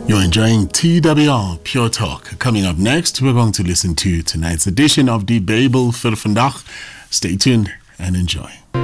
You're enjoying TWR Pure Talk. Coming up next, we're going to listen to tonight's edition of the Babel vir Vandag. Stay tuned and enjoy.